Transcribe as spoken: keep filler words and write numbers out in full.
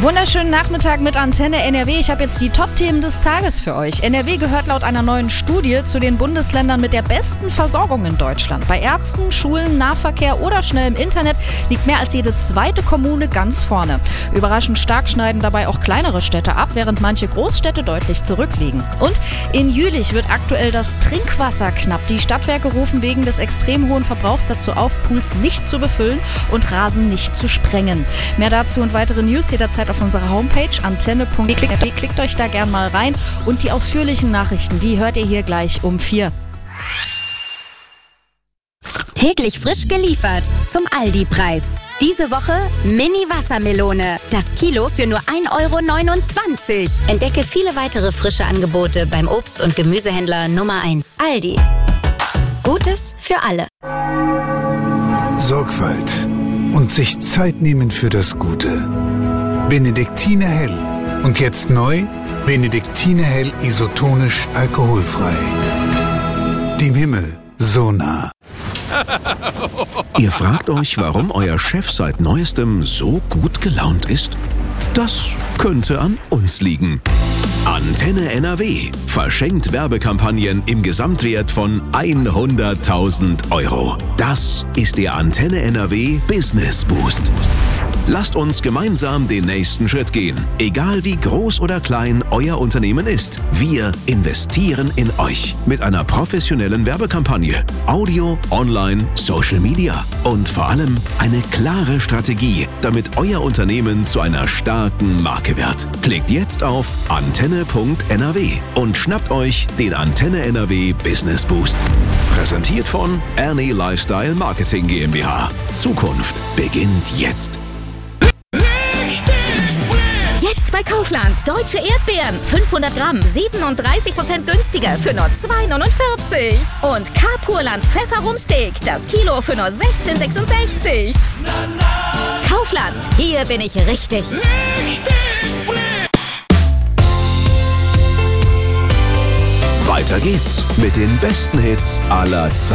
Wunderschönen Nachmittag mit Antenne N R W. Ich habe jetzt die Top-Themen des Tages für euch. N R W gehört laut einer neuen Studie zu den Bundesländern mit der besten Versorgung in Deutschland. Bei Ärzten, Schulen, Nahverkehr oder schnellem Internet liegt mehr als jede zweite Kommune ganz vorne. Überraschend stark schneiden dabei auch kleinere Städte ab, während manche Großstädte deutlich zurückliegen. Und in Jülich wird aktuell das Trinkwasser knapp. Die Stadtwerke rufen wegen des extrem hohen Verbrauchs dazu auf, Pools nicht zu befüllen und Rasen nicht zu sprengen. Mehr dazu und weitere News jederzeit auf unserer Homepage antenne punkt n r w. Klickt euch da gern mal rein und die ausführlichen Nachrichten, die hört ihr hier gleich um vier. Täglich frisch geliefert zum Aldi-Preis. Diese Woche Mini-Wassermelone. Das Kilo für nur ein Euro neunundzwanzig. Entdecke viele weitere frische Angebote beim Obst- und Gemüsehändler Nummer eins. Aldi. Gutes für alle. Sorgfalt und sich Zeit nehmen für das Gute. Benediktiner Hell. Und jetzt neu, Benediktiner Hell isotonisch alkoholfrei. Dem Himmel so nah. Ihr fragt euch, warum euer Chef seit Neuestem so gut gelaunt ist? Das könnte an uns liegen. Antenne N R W verschenkt Werbekampagnen im Gesamtwert von hunderttausend Euro. Das ist der Antenne N R W Business Boost. Lasst uns gemeinsam den nächsten Schritt gehen. Egal wie groß oder klein euer Unternehmen ist, wir investieren in euch mit einer professionellen Werbekampagne, Audio, Online, Social Media und vor allem eine klare Strategie, damit euer Unternehmen zu einer starken Marke wird. Klickt jetzt auf antenne punkt n r w und schnappt euch den Antenne N R W Business Boost. Präsentiert von Ernie Lifestyle Marketing GmbH. Zukunft beginnt jetzt. Jetzt bei Kaufland. Deutsche Erdbeeren. fünfhundert Gramm. siebenunddreißig Prozent günstiger für nur zwei neunundvierzig. Und Carpurland Pfefferumsteak. Das Kilo für nur sechzehn sechsundsechzig. Kaufland. Hier bin ich richtig. Weiter geht's mit den besten Hits aller Zeiten.